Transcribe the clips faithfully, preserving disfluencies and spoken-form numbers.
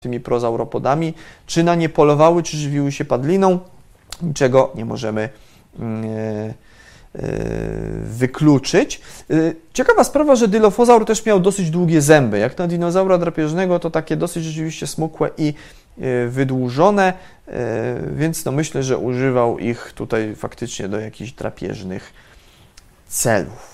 tymi prozauropodami, czy na nie polowały, czy żywiły się padliną, niczego nie możemy wykluczyć. Ciekawa sprawa, że dylofozaur też miał dosyć długie zęby. Jak na dinozaura drapieżnego, to takie dosyć rzeczywiście smukłe i wydłużone, więc no myślę, że używał ich tutaj faktycznie do jakichś drapieżnych celów.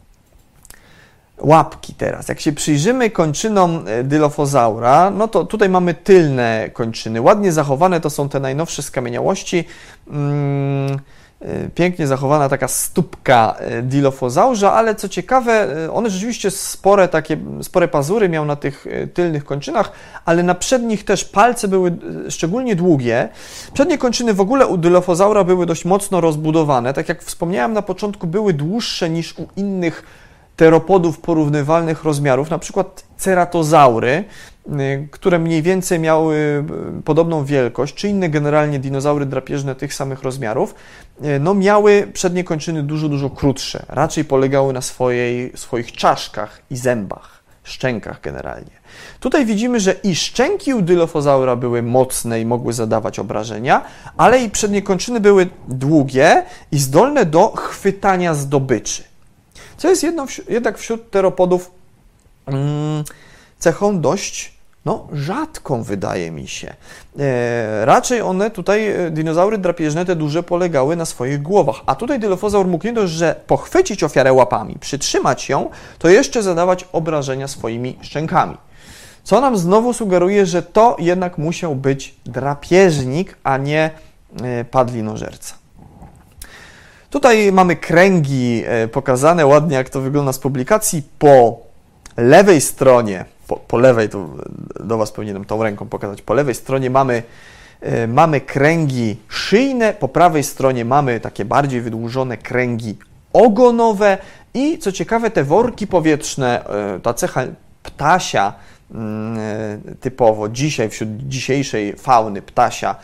Łapki teraz. Jak się przyjrzymy kończynom dylofozaura, no to tutaj mamy tylne kończyny. Ładnie zachowane to są te najnowsze skamieniałości. Hmm, pięknie zachowana taka stópka dilofozaurza, ale co ciekawe, one rzeczywiście spore takie, spore pazury miał na tych tylnych kończynach, ale na przednich też palce były szczególnie długie. Przednie kończyny w ogóle u dylofozaura były dość mocno rozbudowane. Tak jak wspomniałem na początku, były dłuższe niż u innych teropodów porównywalnych rozmiarów, na przykład ceratozaury, które mniej więcej miały podobną wielkość, czy inne generalnie dinozaury drapieżne tych samych rozmiarów, no miały przednie kończyny dużo, dużo krótsze. Raczej polegały na swojej, swoich czaszkach i zębach, szczękach generalnie. Tutaj widzimy, że i szczęki u dylofozaura były mocne i mogły zadawać obrażenia, ale i przednie kończyny były długie i zdolne do chwytania zdobyczy. Co jest jedną, jednak wśród teropodów hmm, cechą dość no, rzadką, wydaje mi się. E, raczej one tutaj, dinozaury drapieżne, te duże, polegały na swoich głowach. A tutaj dylofozaur mógł nie dość, że pochwycić ofiarę łapami, przytrzymać ją, to jeszcze zadawać obrażenia swoimi szczękami. Co nam znowu sugeruje, że to jednak musiał być drapieżnik, a nie e, padlinożerca. Tutaj mamy kręgi pokazane ładnie, jak to wygląda z publikacji. Po lewej stronie, po, po lewej, to do Was powinienem tą ręką pokazać, po lewej stronie mamy, mamy kręgi szyjne, po prawej stronie mamy takie bardziej wydłużone kręgi ogonowe i co ciekawe, te worki powietrzne, ta cecha ptasia typowo dzisiaj, wśród dzisiejszej fauny ptasia,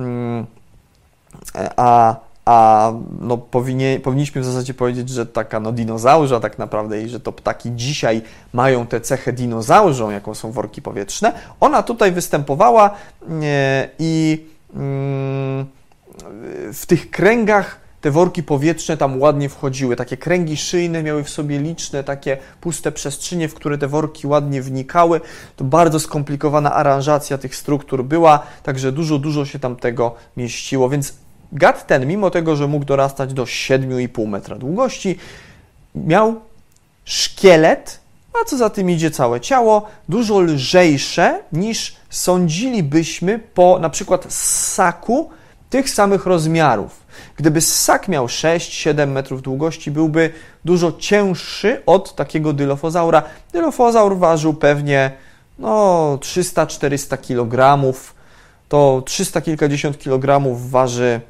a A no, powinie, powinniśmy w zasadzie powiedzieć, że taka no, dinozaurza tak naprawdę i że to ptaki dzisiaj mają tę cechę dinozaurzą, jaką są worki powietrzne. Ona tutaj występowała nie, i mm, w tych kręgach te worki powietrzne tam ładnie wchodziły. Takie kręgi szyjne miały w sobie liczne takie puste przestrzenie, w które te worki ładnie wnikały. To bardzo skomplikowana aranżacja tych struktur była, także dużo, dużo się tam tego mieściło, więc gad ten, mimo tego, że mógł dorastać do siedmiu i pół metra długości, miał szkielet, a co za tym idzie całe ciało, dużo lżejsze niż sądzilibyśmy po na przykład ssaku tych samych rozmiarów. Gdyby ssak miał sześć siedem metrów długości, byłby dużo cięższy od takiego dylofozaura. Dylofozaur ważył pewnie no, trzysta czterysta kilogramów, to trzysta kilkadziesiąt kilogramów waży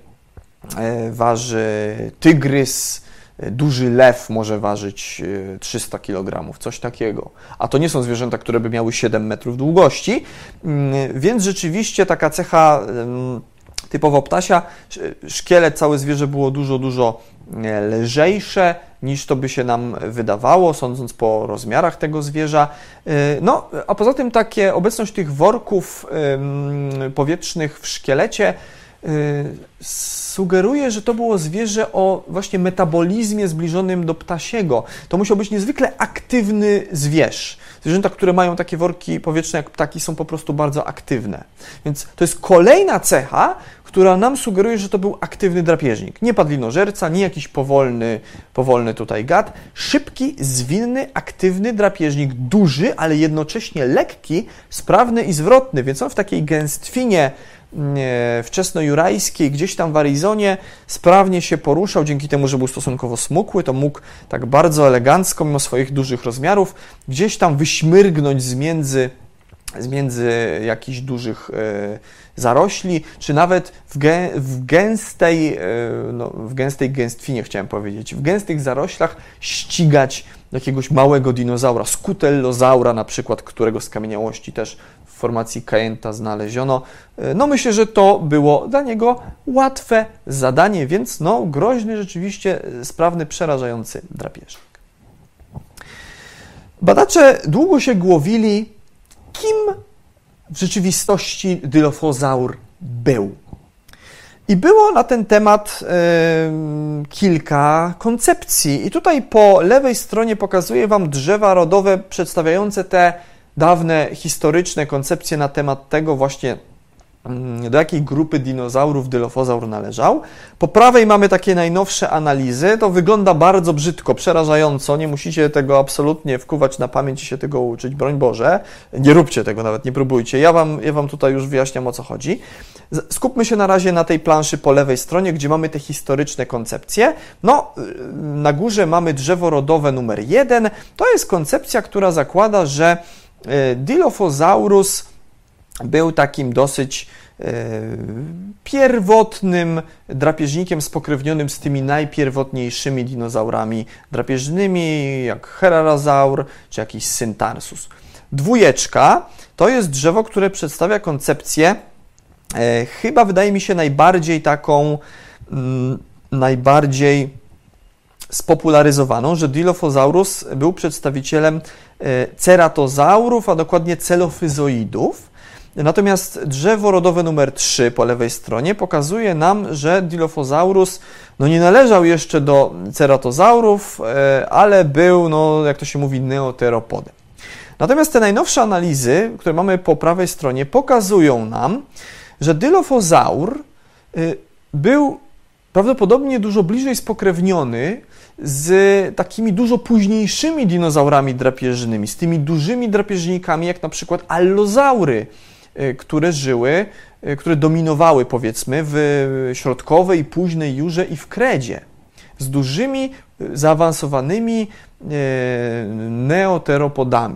waży tygrys, duży lew może ważyć trzysta kilogramów, coś takiego. A to nie są zwierzęta, które by miały siedem metrów długości, więc rzeczywiście taka cecha typowo ptasia, szkielet, całe zwierzę było dużo, dużo lżejsze niż to by się nam wydawało, sądząc po rozmiarach tego zwierza. No, a poza tym takie obecność tych worków powietrznych w szkielecie sugeruje, że to było zwierzę o właśnie metabolizmie zbliżonym do ptasiego. To musiał być niezwykle aktywny zwierz. Zwierzęta, które mają takie worki powietrzne jak ptaki, są po prostu bardzo aktywne. Więc to jest kolejna cecha, która nam sugeruje, że to był aktywny drapieżnik. Nie padlinożerca, nie jakiś powolny, powolny tutaj gad. Szybki, zwinny, aktywny drapieżnik, duży, ale jednocześnie lekki, sprawny i zwrotny. Więc on w takiej gęstwinie wczesnojurajskiej, gdzieś tam w Arizonie sprawnie się poruszał, dzięki temu, że był stosunkowo smukły, to mógł tak bardzo elegancko, mimo swoich dużych rozmiarów, gdzieś tam wyśmyrgnąć z między, z między jakichś dużych e, zarośli, czy nawet w, gę, w gęstej, e, no, w gęstej gęstwinie, chciałem powiedzieć, w gęstych zaroślach ścigać jakiegoś małego dinozaura, skutellozaura na przykład, którego skamieniałości też w formacji Kayenta znaleziono. No myślę, że to było dla niego łatwe zadanie, więc no groźny, rzeczywiście sprawny, przerażający drapieżnik. Badacze długo się głowili, kim w rzeczywistości dylofozaur był. I było na ten temat y, kilka koncepcji. I tutaj po lewej stronie pokazuję Wam drzewa rodowe przedstawiające te dawne, historyczne koncepcje na temat tego właśnie, y, do jakiej grupy dinozaurów dylofozaur należał. Po prawej mamy takie najnowsze analizy. To wygląda bardzo brzydko, przerażająco. Nie musicie tego absolutnie wkuwać na pamięć i się tego uczyć, broń Boże. Nie róbcie tego nawet, nie próbujcie. Ja Wam, ja wam tutaj już wyjaśniam, o co chodzi. Skupmy się na razie na tej planszy po lewej stronie, gdzie mamy te historyczne koncepcje. No, na górze mamy drzewo rodowe numer jeden. To jest koncepcja, która zakłada, że Dilophosaurus był takim dosyć pierwotnym drapieżnikiem spokrewnionym z tymi najpierwotniejszymi dinozaurami drapieżnymi, jak Herarasaur czy jakiś Syntarsus. Dwójeczka to jest drzewo, które przedstawia koncepcję E, chyba wydaje mi się najbardziej taką, mm, najbardziej spopularyzowaną, że Dilophosaurus był przedstawicielem e, ceratozaurów, a dokładnie celofyzoidów. Natomiast drzewo rodowe numer trzy po lewej stronie pokazuje nam, że Dilophosaurus no, nie należał jeszcze do ceratozaurów, e, ale był, no, jak to się mówi, neoteropodem. Natomiast te najnowsze analizy, które mamy po prawej stronie, pokazują nam, że Dilophosaur był prawdopodobnie dużo bliżej spokrewniony z takimi dużo późniejszymi dinozaurami drapieżnymi, z tymi dużymi drapieżnikami, jak na przykład allozaury, które żyły, które dominowały, powiedzmy, w środkowej i późnej Jurze i w Kredzie, z dużymi, zaawansowanymi neoteropodami.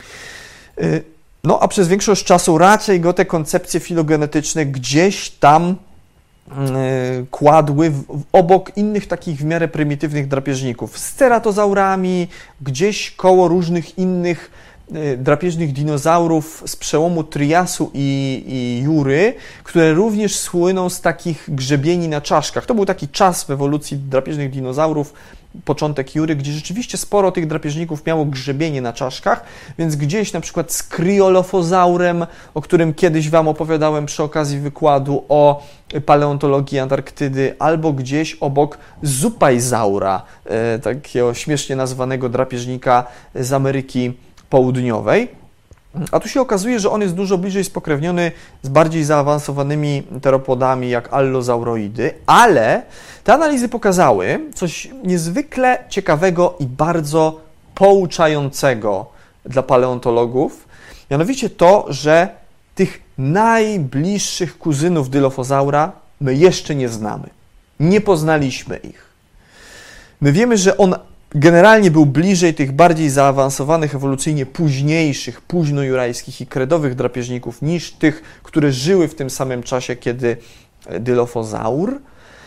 No, a przez większość czasu raczej go te koncepcje filogenetyczne gdzieś tam yy, kładły w, w obok innych takich w miarę prymitywnych drapieżników. Z ceratozaurami, gdzieś koło różnych innych yy, drapieżnych dinozaurów z przełomu Triasu i, i Jury, które również słyną z takich grzebieni na czaszkach. To był taki czas w ewolucji drapieżnych dinozaurów, początek Jury, gdzie rzeczywiście sporo tych drapieżników miało grzebienie na czaszkach, więc gdzieś na przykład z Kryolophosaurem, o którym kiedyś Wam opowiadałem przy okazji wykładu o paleontologii Antarktydy, albo gdzieś obok Zupajzaura, takiego śmiesznie nazwanego drapieżnika z Ameryki Południowej. A tu się okazuje, że on jest dużo bliżej spokrewniony z bardziej zaawansowanymi teropodami jak allozauroidy, ale te analizy pokazały coś niezwykle ciekawego i bardzo pouczającego dla paleontologów, mianowicie to, że tych najbliższych kuzynów Dilophosaura my jeszcze nie znamy. Nie poznaliśmy ich. My wiemy, że on generalnie był bliżej tych bardziej zaawansowanych, ewolucyjnie późniejszych, późnojurajskich i kredowych drapieżników niż tych, które żyły w tym samym czasie, kiedy Dilophosaur,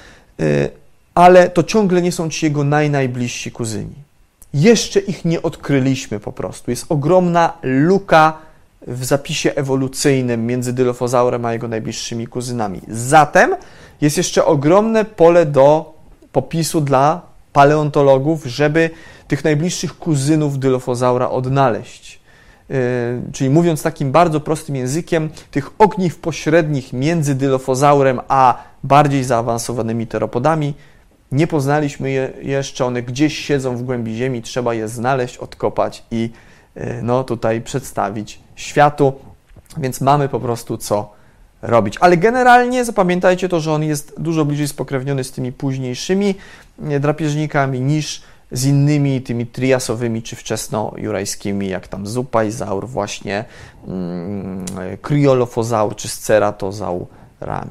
ale to ciągle nie są ci jego naj, najbliżsi kuzyni. Jeszcze ich nie odkryliśmy po prostu. Jest ogromna luka w zapisie ewolucyjnym między Dilophosaurem a jego najbliższymi kuzynami. Zatem jest jeszcze ogromne pole do popisu dla paleontologów, żeby tych najbliższych kuzynów Dilophosaura odnaleźć. Yy, czyli mówiąc takim bardzo prostym językiem, tych ogniw pośrednich między Dilophosaurem a bardziej zaawansowanymi teropodami nie poznaliśmy je jeszcze, one gdzieś siedzą w głębi ziemi, trzeba je znaleźć, odkopać i yy, no, tutaj przedstawić światu, więc mamy po prostu co robić. Ale generalnie zapamiętajcie to, że on jest dużo bliżej spokrewniony z tymi późniejszymi drapieżnikami niż z innymi tymi triasowymi czy wczesnojurajskimi, jak tam Zupajzaur, właśnie mm, Kryolophosaur czy z ceratozaurami.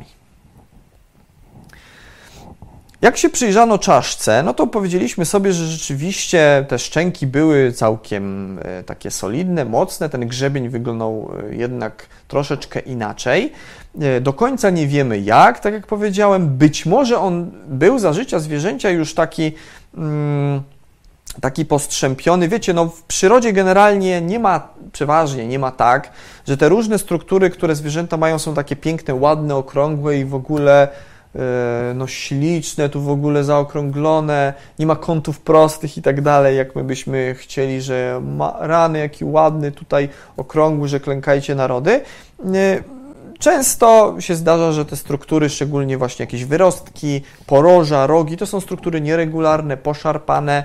Jak się przyjrzano czaszce, no to powiedzieliśmy sobie, że rzeczywiście te szczęki były całkiem takie solidne, mocne, ten grzebień wyglądał jednak troszeczkę inaczej. Do końca nie wiemy jak, tak jak powiedziałem, być może on był za życia zwierzęcia już taki, mm, taki postrzępiony. Wiecie, no w przyrodzie generalnie nie ma, przeważnie nie ma tak, że te różne struktury, które zwierzęta mają, są takie piękne, ładne, okrągłe i w ogóle no śliczne, tu w ogóle zaokrąglone, nie ma kątów prostych i tak dalej, jak my byśmy chcieli, że ma rany, jaki ładny, tutaj okrągły, że klękajcie narody. Często się zdarza, że te struktury, szczególnie właśnie jakieś wyrostki, poroża, rogi, to są struktury nieregularne, poszarpane.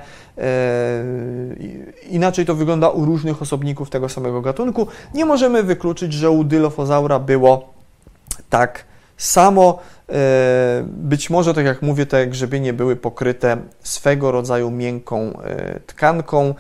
Inaczej to wygląda u różnych osobników tego samego gatunku. Nie możemy wykluczyć, że u Dilophosaura było tak samo. Być może, tak jak mówię, te grzebienie były pokryte swego rodzaju miękką tkanką.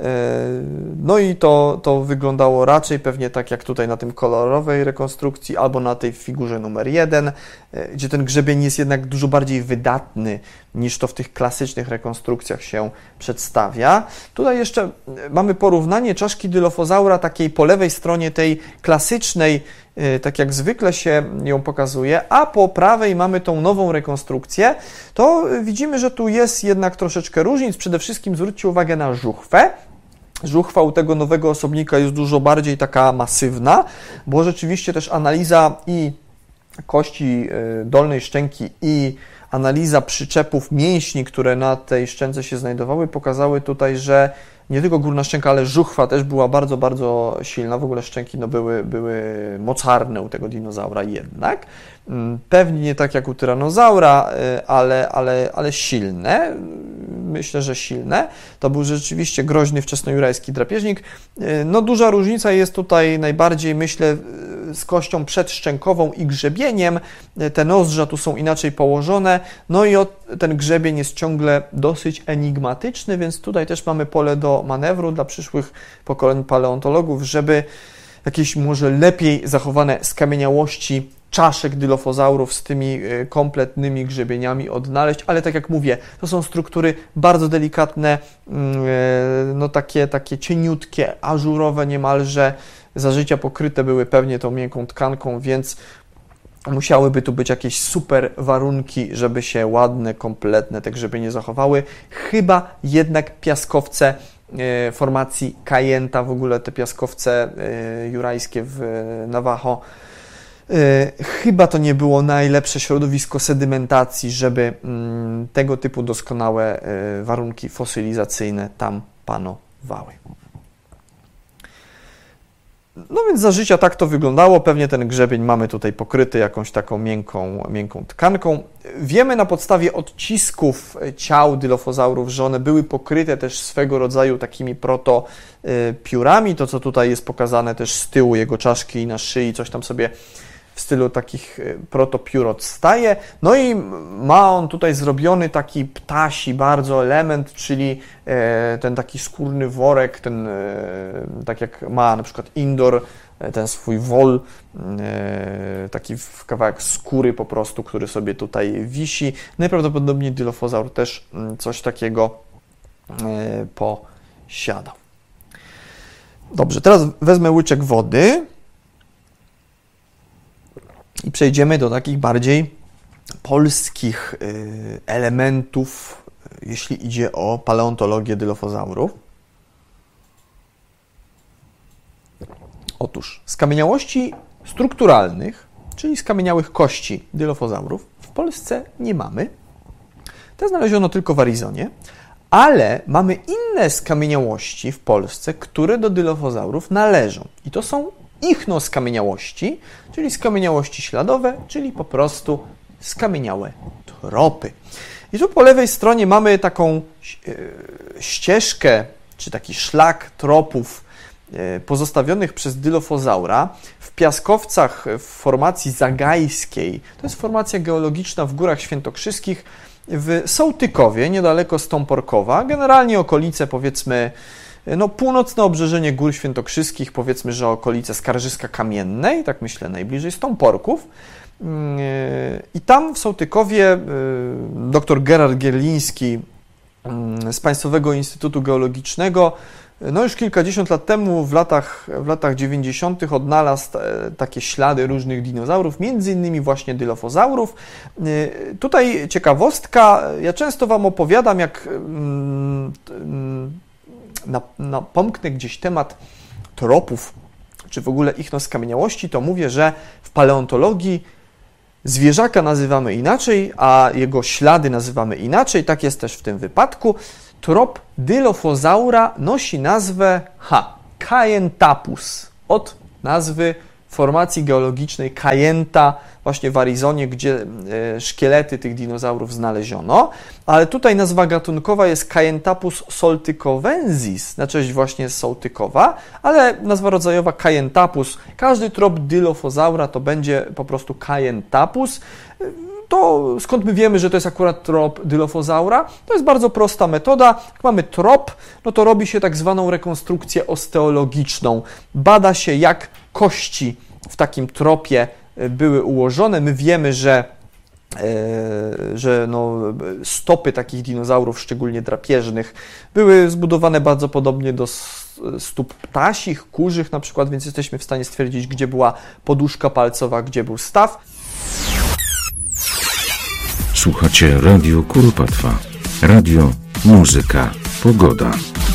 No i to, to wyglądało raczej pewnie tak jak tutaj na tym kolorowej rekonstrukcji albo na tej figurze numer jeden, gdzie ten grzebień jest jednak dużo bardziej wydatny niż to w tych klasycznych rekonstrukcjach się przedstawia. Tutaj jeszcze mamy porównanie czaszki Dilophosaura takiej po lewej stronie tej klasycznej, tak jak zwykle się ją pokazuje, a po prawej mamy tą nową rekonstrukcję, to widzimy, że tu jest jednak troszeczkę różnic. Przede wszystkim zwróćcie uwagę na żuchwę. Żuchwa u tego nowego osobnika jest dużo bardziej taka masywna, bo rzeczywiście też analiza i kości dolnej szczęki i analiza przyczepów mięśni, które na tej szczęce się znajdowały, pokazały tutaj, że nie tylko górna szczęka, ale żuchwa też była bardzo, bardzo silna. W ogóle szczęki no, były, były mocarne u tego dinozaura jednak. Pewnie nie tak jak u tyranozaura, ale, ale, ale silne. Myślę, że silne. To był rzeczywiście groźny wczesnojurajski drapieżnik. No duża różnica jest tutaj najbardziej, myślę, z kością przedszczękową i grzebieniem. Te nozdrza tu są inaczej położone. No i ten grzebień jest ciągle dosyć enigmatyczny, więc tutaj też mamy pole do manewru dla przyszłych pokoleń paleontologów, żeby jakieś może lepiej zachowane skamieniałości czaszek Dilophosaurów z tymi kompletnymi grzebieniami odnaleźć, ale tak jak mówię, to są struktury bardzo delikatne, no takie, takie cieniutkie, ażurowe niemalże, za życia pokryte były pewnie tą miękką tkanką, więc musiałyby tu być jakieś super warunki, żeby się ładne, kompletne te grzebienie zachowały. Chyba jednak piaskowce formacji Kayenta, w ogóle te piaskowce jurajskie w Navajo, chyba to nie było najlepsze środowisko sedymentacji, żeby tego typu doskonałe warunki fosylizacyjne tam panowały. No więc za życia tak to wyglądało. Pewnie ten grzebień mamy tutaj pokryty jakąś taką miękką, miękką tkanką. Wiemy na podstawie odcisków ciał Dilophosaurów, że one były pokryte też swego rodzaju takimi protopiórami. To, co tutaj jest pokazane też z tyłu jego czaszki i na szyi, coś tam sobie w stylu takich protopiór odstaje. No i ma on tutaj zrobiony taki ptasi bardzo element, czyli ten taki skórny worek, ten, tak jak ma na przykład Indor, ten swój wol, taki kawałek skóry po prostu, który sobie tutaj wisi. Najprawdopodobniej Dilophosaur też coś takiego posiadał. Dobrze, teraz wezmę łyczek wody i przejdziemy do takich bardziej polskich elementów, jeśli idzie o paleontologię Dilophosaurów. Otóż skamieniałości strukturalnych, czyli skamieniałych kości Dilophosaurów, w Polsce nie mamy. Te znaleziono tylko w Arizonie, ale mamy inne skamieniałości w Polsce, które do Dilophosaurów należą. I to są ichnoskamieniałości, czyli skamieniałości śladowe, czyli po prostu skamieniałe tropy. I tu po lewej stronie mamy taką ścieżkę, czy taki szlak tropów pozostawionych przez Dilophosaura w piaskowcach w formacji zagajskiej. To jest formacja geologiczna w Górach Świętokrzyskich w Sołtykowie, niedaleko Stąporkowa. Generalnie okolice, powiedzmy, no, północne obrzeżenie Gór Świętokrzyskich, powiedzmy, że okolice Skarżyska Kamiennej, tak myślę, najbliżej Stąporków. I tam w Sołtykowie dr Gerard Gierliński z Państwowego Instytutu Geologicznego no już kilkadziesiąt lat temu, w latach, w latach dziewięćdziesiątych odnalazł takie ślady różnych dinozaurów, między innymi właśnie Dilophosaurów. Tutaj ciekawostka, ja często Wam opowiadam, jak napomknę gdzieś temat tropów, czy w ogóle ichnoskamieniałości, to mówię, że w paleontologii zwierzaka nazywamy inaczej, a jego ślady nazywamy inaczej. Tak jest też w tym wypadku. Trop Dilophosaura nosi nazwę ha, Kayentapus, od nazwy formacji geologicznej Kayenta właśnie w Arizonie, gdzie szkielety tych dinozaurów znaleziono, ale tutaj nazwa gatunkowa jest Kayentapus soltykowensis, na cześć właśnie Sołtykowa, ale nazwa rodzajowa Kayentapus. Każdy trop Dilophosaura to będzie po prostu Kayentapus. To skąd my wiemy, że to jest akurat trop Dilophosaura? To jest bardzo prosta metoda. Jak mamy trop, no to robi się tak zwaną rekonstrukcję osteologiczną. Bada się, jak kości w takim tropie były ułożone. My wiemy, że, e, że no, stopy takich dinozaurów, szczególnie drapieżnych, były zbudowane bardzo podobnie do stóp ptasich, kurzych na przykład, więc jesteśmy w stanie stwierdzić, gdzie była poduszka palcowa, gdzie był staw. Słuchacie Radio Kuropatwa. Radio, muzyka, pogoda.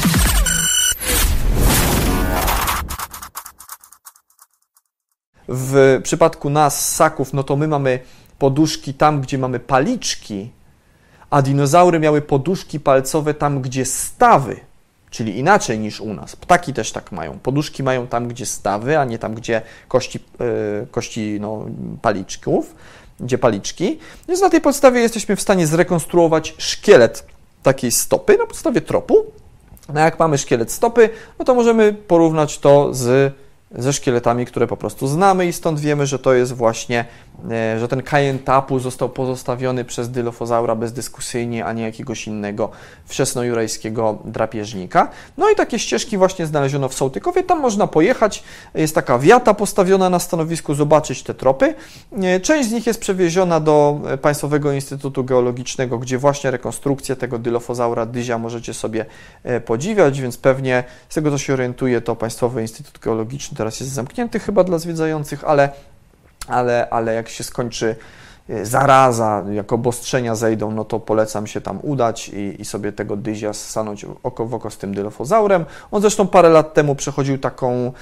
W przypadku nas, ssaków, no to my mamy poduszki tam, gdzie mamy paliczki, a dinozaury miały poduszki palcowe tam, gdzie stawy, czyli inaczej niż u nas. Ptaki też tak mają. Poduszki mają tam, gdzie stawy, a nie tam, gdzie kości, yy, kości no, paliczków, gdzie paliczki. Więc na tej podstawie jesteśmy w stanie zrekonstruować szkielet takiej stopy na podstawie tropu. No jak mamy szkielet stopy, no to możemy porównać to z ze szkieletami, które po prostu znamy i stąd wiemy, że to jest właśnie, że ten Kayentapus został pozostawiony przez Dilophosaura bezdyskusyjnie, a nie jakiegoś innego wczesnojurajskiego drapieżnika. No i takie ścieżki właśnie znaleziono w Sołtykowie, tam można pojechać, jest taka wiata postawiona na stanowisku, zobaczyć te tropy. Część z nich jest przewieziona do Państwowego Instytutu Geologicznego, gdzie właśnie rekonstrukcję tego Dilophosaura dyzia możecie sobie podziwiać, więc pewnie z tego, co się orientuje, to Państwowy Instytut Geologiczny teraz jest zamknięty chyba dla zwiedzających, ale, ale, ale jak się skończy zaraza, jak obostrzenia zejdą, no to polecam się tam udać i, i sobie tego dyzia stanąć oko w oko z tym Dilophosaurem. On zresztą parę lat temu przechodził taką e,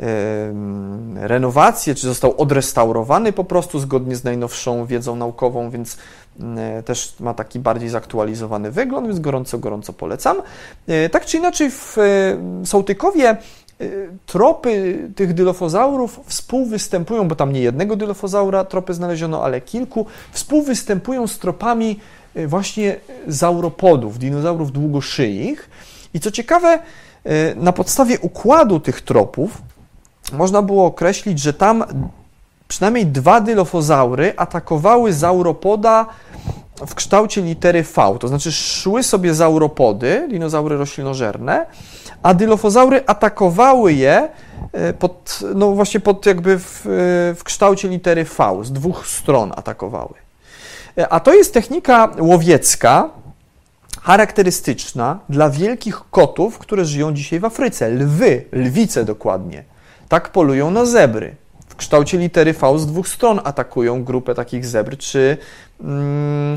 renowację, czy został odrestaurowany po prostu zgodnie z najnowszą wiedzą naukową, więc e, też ma taki bardziej zaktualizowany wygląd, więc gorąco, gorąco polecam. E, tak czy inaczej w e, Sołtykowie tropy tych Dilophosaurów współwystępują, bo tam nie jednego Dilophosaura tropy znaleziono, ale kilku, współwystępują z tropami właśnie sauropodów, dinozaurów długoszyich. I co ciekawe, na podstawie układu tych tropów można było określić, że tam przynajmniej dwa Dilophosaury atakowały sauropoda w kształcie litery V, to znaczy szły sobie sauropody, dinozaury roślinożerne, a Dilophosaury atakowały je pod, no właśnie pod jakby w, w kształcie litery V, z dwóch stron atakowały. A to jest technika łowiecka, charakterystyczna dla wielkich kotów, które żyją dzisiaj w Afryce. Lwy, lwice dokładnie, tak polują na zebry. W kształcie litery V z dwóch stron atakują grupę takich zebr, czy, mm,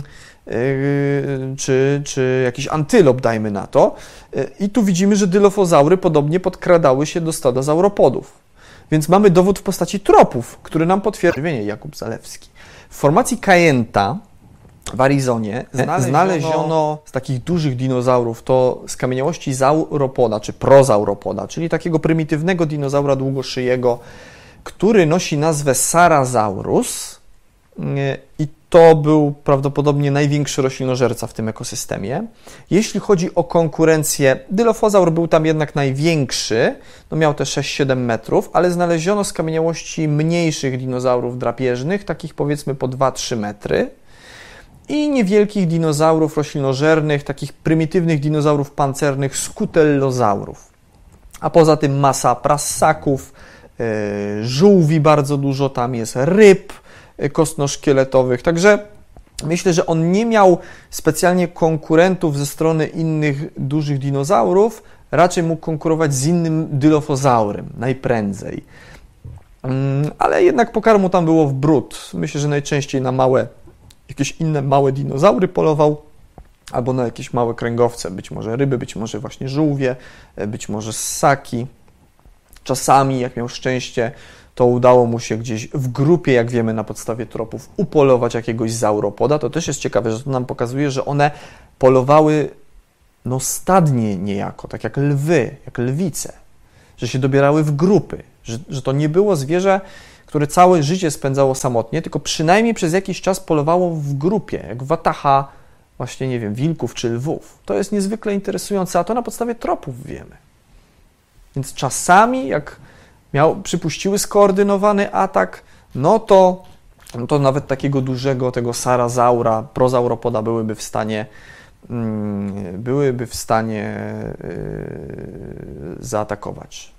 yy, czy, czy jakiś antylop, dajmy na to. I tu widzimy, że Dilophosaury podobnie podkradały się do stada sauropodów. Więc mamy dowód w postaci tropów, który nam potwierdza Jakub Zalewski. W formacji Kayenta w Arizonie znaleziono, znaleziono z takich dużych dinozaurów, to skamieniałości sauropoda, czy prozauropoda, czyli takiego prymitywnego dinozaura długoszyjego, który nosi nazwę Sarasaurus i to był prawdopodobnie największy roślinożerca w tym ekosystemie. Jeśli chodzi o konkurencję, Dilophosaur był tam jednak największy, no miał te sześć siedem metrów, ale znaleziono skamieniałości mniejszych dinozaurów drapieżnych, takich powiedzmy po dwa trzy metry, i niewielkich dinozaurów roślinożernych, takich prymitywnych dinozaurów pancernych, skutellozaurów. A poza tym masa prassaków, żółwi bardzo dużo, tam jest ryb kostnoszkieletowych, także myślę, że on nie miał specjalnie konkurentów ze strony innych dużych dinozaurów, raczej mógł konkurować z innym Dilophosaurem najprędzej. Ale jednak pokarmu tam było w bród. Myślę, że najczęściej na małe, jakieś inne małe dinozaury polował, albo na jakieś małe kręgowce, być może ryby, być może właśnie żółwie, być może ssaki. Czasami, jak miał szczęście, to udało mu się gdzieś w grupie, jak wiemy na podstawie tropów, upolować jakiegoś sauropoda. To też jest ciekawe, że to nam pokazuje, że one polowały no stadnie niejako, tak jak lwy, jak lwice, że się dobierały w grupy, że, że to nie było zwierzę, które całe życie spędzało samotnie, tylko przynajmniej przez jakiś czas polowało w grupie, jak wataha właśnie, nie wiem, wilków czy lwów. To jest niezwykle interesujące, a to na podstawie tropów wiemy. Więc czasami, jak miał, przypuściły skoordynowany atak, no to, no to nawet takiego dużego tego sarazaura, prozauropoda byłyby w stanie byłyby w stanie zaatakować.